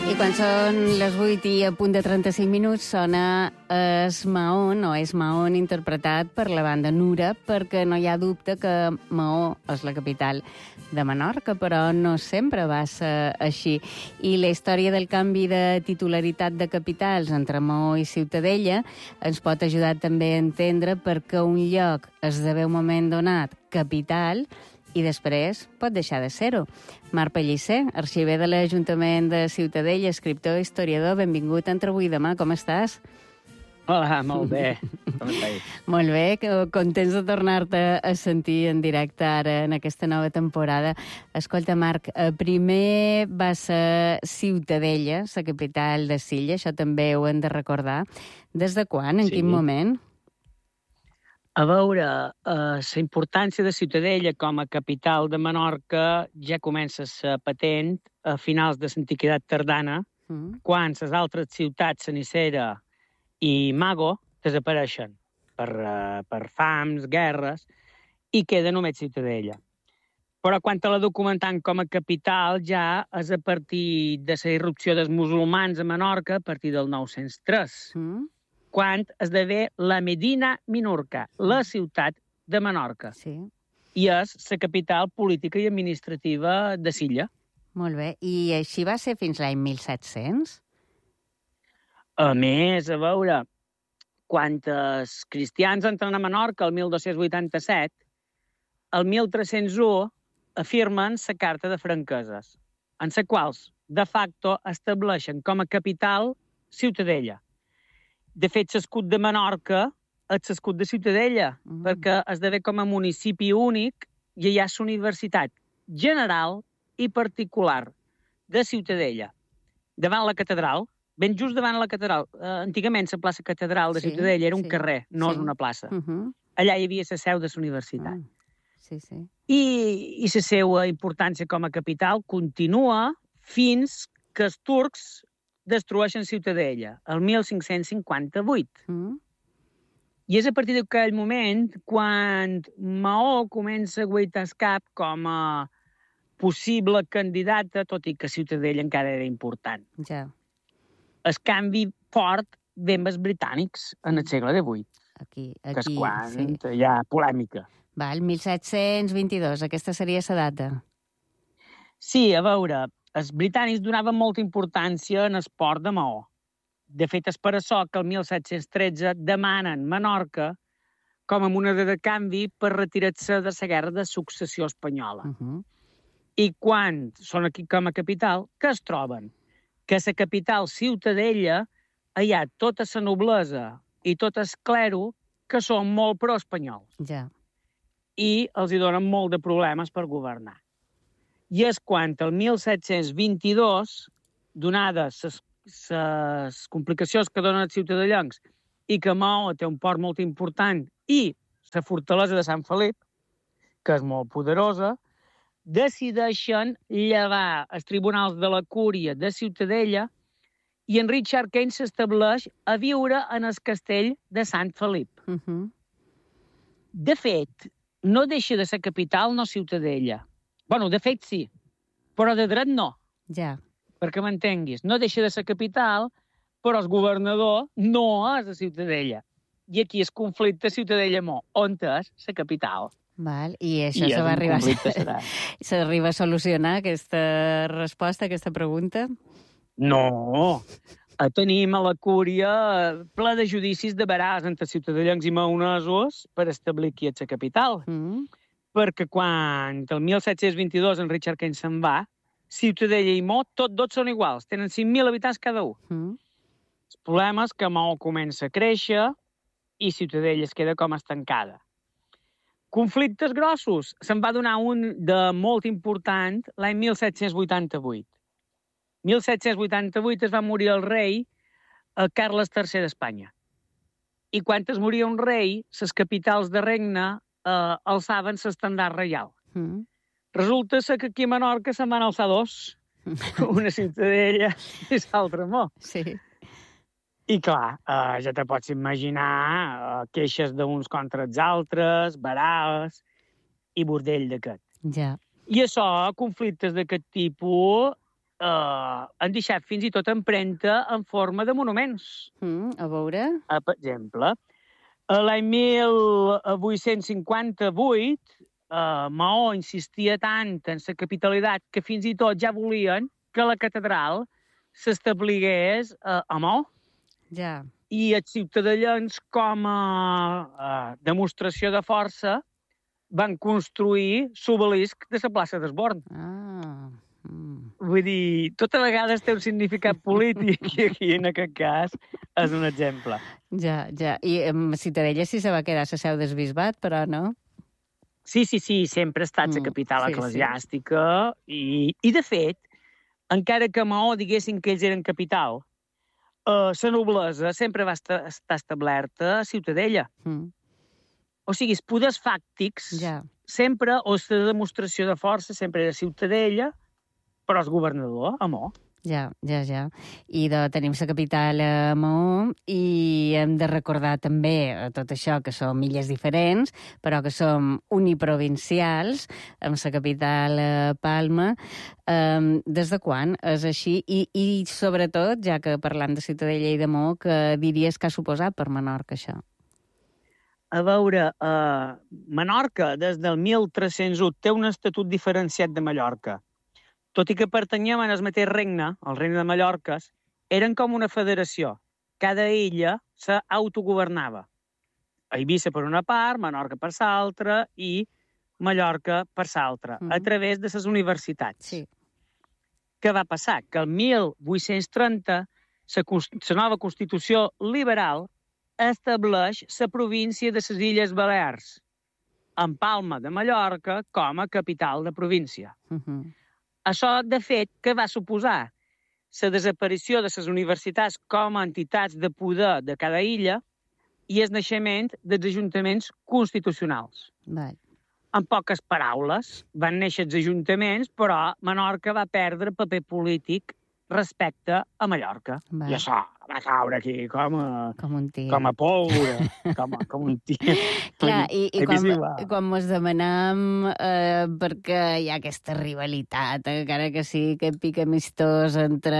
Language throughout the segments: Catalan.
I quan són les 8 i a punt de 35 minuts sona Es Mahón o És Mahón interpretat per la banda Nura, perquè no hi ha dubte que Maó és la capital de Menorca, però no sempre va ser així. I la història del canvi de titularitat de capitals entre Maó i Ciutadella ens pot ajudar també a entendre per què un lloc esdevé un moment donat capital i després pot deixar de ser-ho. Marc Pellicer, arxiver de l'Ajuntament de Ciutadella, escriptor, historiador, benvingut a Entre avui i demà, com estàs? Hola, molt bé. Com estàs? Molt bé, contents de tornar-te a sentir en directe ara en aquesta nova temporada. Escolta, Marc, primer va ser Ciutadella, la capital de Silla, això també ho hem de recordar. Des de quan, en quin moment? A veure, la importància de Ciutadella com a capital de Menorca ja comença a ser patent a finals de l'Antiguitat tardana, quan les altres ciutats, Cenicera i Mago, desapareixen per fams, guerres, i queda només Ciutadella. Però quan te la documentant com a capital ja és a partir de la irrupció dels musulmans a Menorca a partir del 903. Quan esdevé la Medina Minorca, la ciutat de Menorca. Sí. I és la capital política i administrativa de Silla. Molt bé. I així va ser fins l'any 1700? A més, a veure, quan els cristians entren a Menorca el 1287, el 1301 afirmen la Carta de Franqueses, en la qual, de facto, estableixen com a capital Ciutadella. De fet, l'escut de Menorca és l'escut de Ciutadella, perquè esdevé com a municipi únic i hi ha la Universitat General i Particular de Ciutadella. Davant la catedral, ben just davant la catedral. Antigament la plaça Catedral de Ciutadella era un carrer, no és una plaça. Allà hi havia la seu de la universitat. I la seva importància com a capital continua fins que els turcs destrueixen Ciutadella, el 1558. I és a partir d'aquell moment quan Maó comença a guaitar el cap com a possible candidata, tot i que Ciutadella encara era important. Ja. El canvi fort ve amb els britànics en el segle XVIII. Aquí, que és quan hi ha polèmica. Val, 1722, aquesta seria la data. Sí, a veure, els britànics donaven molta importància en el port de Maó. De fet, és per això que el 1713 demanen Menorca com a moneda de canvi per retirar-se de la guerra de successió espanyola. I quan són aquí com a capital, què es troben? Que a la capital Ciutadella hi ha tota la noblesa i tot el clero que són molt pro-espanyols. Ja. I els hi donen molt de problemes per governar. I és quan el 1722, donades les complicacions que donen els ciutadellencs i que Maó té un port molt important i la fortalesa de Sant Felip, que és molt poderosa, decideixen llevar els tribunals de la Cúria de Ciutadella i en Richard Kane s'estableix a viure en el castell de Sant Felip. De fet, no deixa de ser capital, no Ciutadella. Bueno, de fet sí, però de dret no. Ja. Perquè m'entenguis, no deixa de ser capital, però el governador no és de Ciutadella. I aquí el conflicte Ciutadella-Mó, on és la capital. Val, i això s'arriba a solucionar, aquesta resposta, aquesta pregunta? No, tenim a la Cúria ple de judicis de veràs entre ciutadellencs i maonesos per establir qui és la capital. Perquè quan el 1722 en Richard Kane se'n va, Ciutadella i Maó, tots dos són iguals, tenen 5.000 habitants cada un. El problema és que Maó comença a créixer i Ciutadella es queda com estancada. Conflictes grossos. Se'n va donar un de molt important l'any 1788. 1788 es va morir el rei Carles III d'Espanya. I quan es moria un rei, les capitals de regne alçaven l'estendard reial. Resulta que aquí a Menorca se'n van alçar dos, una Ciutadella i l'altra Maó. Sí. I clar, ja te pots imaginar queixes d'uns contra els altres, barals i bordell d'aquest. Ja. I això, conflictes d'aquest tipus, han deixat fins i tot empremta en forma de monuments. A veure... Per exemple, l'any 1858, Maó insistia tant en la capitalitat que fins i tot ja volien que la catedral s'establigués a Maó. Ja. I els ciutadans, com a demostració de força, van construir l'obelisc de la plaça d'Esborn. Vull dir, tota vegades té un significat polític i aquí, en aquest cas, és un exemple. Ja. I Ciutadella sí se va quedar a la seu del bisbat, però no? Sí, sempre ha estat la capital eclesiàstica i, de fet, encara que a Maó diguessin que ells eren capital, la noblesa sempre va estar establerta a Ciutadella. O sigui, els poders fàctics sempre, o la demostració de força, sempre era Ciutadella, però el governador a Maó. Ja. I tenim la capital a Maó i hem de recordar també tot això, que som illes diferents, però que som uniprovincials, amb la capital a Palma. Des de quan és així? I sobretot, ja que parlam de Ciutadella i de Maó, que diries que ha suposat per Menorca això? A veure, Menorca, des del 1301, té un estatut diferenciat de Mallorca. Tot i que pertanyem al mateix regne, el regne de Mallorca, eren com una federació. Cada illa s'autogovernava. Eivissa per una part, Menorca per l'altra i Mallorca per l'altra, a través de les universitats. Sí. Què va passar? Que el 1830 la nova Constitució liberal estableix la província de les Illes Balears, amb Palma de Mallorca com a capital de província. Això, de fet, què va suposar? La desaparició de les universitats com a entitats de poder de cada illa i el naixement dels ajuntaments constitucionals. En poques paraules, van néixer els ajuntaments, però Menorca va perdre paper polític respecte a Mallorca. I això va caure aquí com a pólvora, com un tir. Clar, i quan mos demanam perquè hi ha aquesta rivalitat, encara que sí que pica amistós entre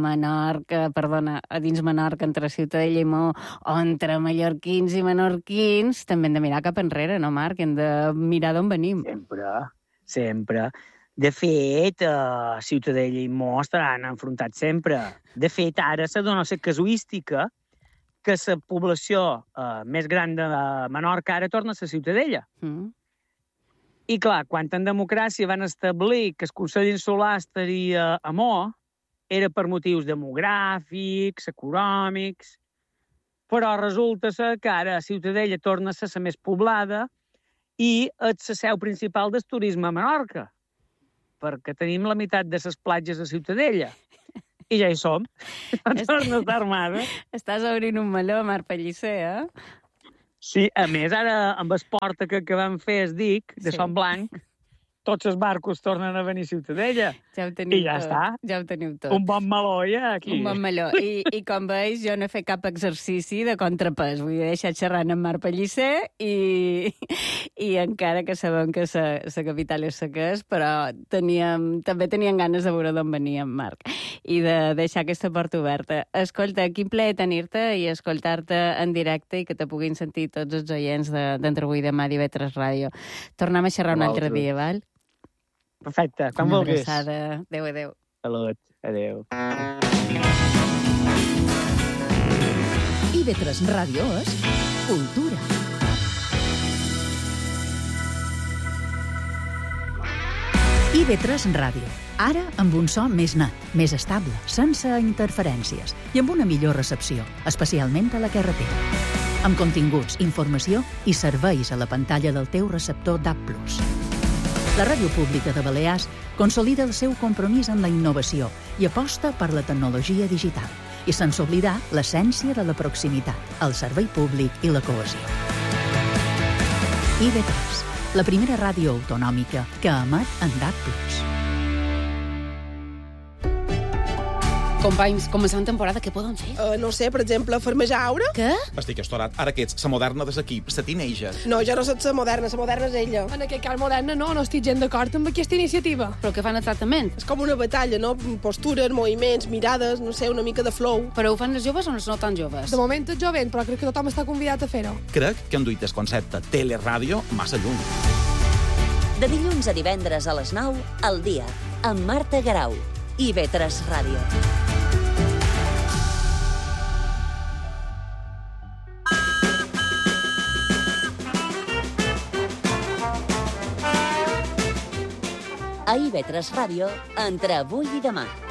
dins Menorca, entre Ciutadella i Maó, o entre mallorquins i menorquins, també hem de mirar cap enrere, no, Marc? Hem de mirar d'on venim. Sempre. De fet, Ciutadella i Maó estaran enfrontats sempre. De fet, ara se dona la casuística que la població més gran de Menorca ara torna a la Ciutadella. I clar, quan en democràcia van establir que el Consell Insular estaria a Maó, era per motius demogràfics, econòmics, però resulta que ara Ciutadella torna a ser la més poblada i és la seu principal del turisme a Menorca, perquè tenim la meitat de les platges a Ciutadella. I ja hi som. Torna a estar armada. Estàs obrint un meló, Marc Pellicer, eh? Sí, a més, ara amb el port que vam fer, es dic, de Son Blanc, tots els barcos tornen a venir a Ciutadella. Ja ho teniu tot. I ja està. Ja ho teniu tot. Un bon meló, ja, aquí. Un bon meló. I com veus, jo no he fet cap exercici de contrapès. Vull dir, he deixat xerrant amb Marc Pellicer i encara que sabem que la capital és la que és, però també teníem ganes de veure d'on veníem, Marc, i de deixar aquesta porta oberta. Escolta, quin plaer tenir-te i escoltar-te en directe i que te puguin sentir tots els oients d'Entre avui i demà d'IV3 Ràdio. Tornem a xerrar un altre dia, val? Perfecte, quan vulguis. Una abraçada. Adéu. Salut, adéu. IV3 Ràdio és cultura. IV3 Ràdio. Ara amb un so més net, més estable, sense interferències i amb una millor recepció, especialment a la carretera. Amb continguts, informació i serveis a la pantalla del teu receptor DAB+. La Ràdio Pública de Balears consolida el seu compromís amb la innovació i aposta per la tecnologia digital, i sense oblidar l'essència de la proximitat, el servei públic i la cohesió. IV3, la primera ràdio autonòmica que emet en DAB+. Companys, començant temporada, què poden fer? No sé, per exemple, farmejar aura? Què? Estic estorat. Ara que ets la moderna de l'equip, la teenager. No, jo no soc la moderna és ella. En aquest cas moderna no estic gent d'acord amb aquesta iniciativa. Però què fan exactament? És com una batalla, no? Postures, moviments, mirades, no sé, una mica de flow. Però ho fan els joves o no tan joves? De moment tot jovent, però crec que tothom està convidat a fer-ho. Crec que han duit el concepte teleràdio massa lluny. De dilluns a divendres a les 9, al dia, amb Marta Garau. IB3 Ràdio. A IB3 Ràdio, entre avui i demà.